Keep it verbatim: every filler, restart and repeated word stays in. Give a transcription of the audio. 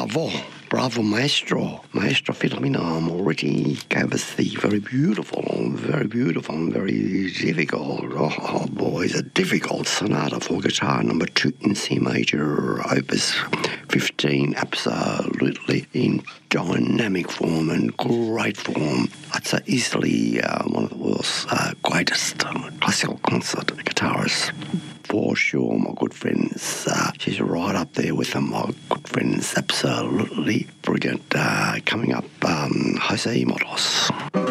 bravo. Bravo, Maestro. Maestro Filomeno Moretti gave us the very beautiful, very beautiful and very difficult, oh, oh boy, it's a difficult sonata for guitar number two in C major, opus fifteen, absolutely in dynamic form and great form. I'd say easily uh, one of the world's uh, greatest um, classical concert guitarists. For sure, my good friends. Uh, she's right up there with them, my good friends. Absolutely brilliant. Uh, coming up, um, Jose Motos.